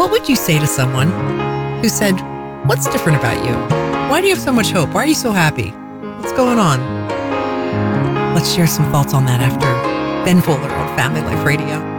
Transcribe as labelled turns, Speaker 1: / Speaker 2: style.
Speaker 1: What would you say to someone who said, "What's different about you? Why do you have so much hope? Why are you so happy? What's going on?" Let's share some thoughts on that after Ben Fuller on Family Life Radio.